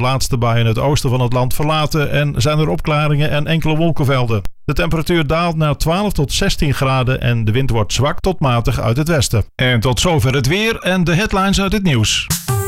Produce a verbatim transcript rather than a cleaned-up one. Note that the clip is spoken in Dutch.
laatste buien het oosten van het land verlaten en zijn er opklaringen en enkele wolkenvelden. De temperatuur daalt naar twaalf tot zestien graden en de wind wordt zwak tot matig uit het westen. En tot zover het weer en de headlines uit het nieuws.